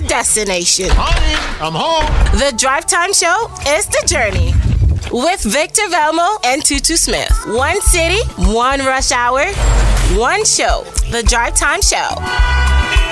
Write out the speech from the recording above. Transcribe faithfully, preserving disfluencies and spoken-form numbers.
the destination. Honey, I'm home. The Drive Time Show is the journey. With Victor Velmo and Tutu Smith. One city, one rush hour, one show. The Drive Time Show.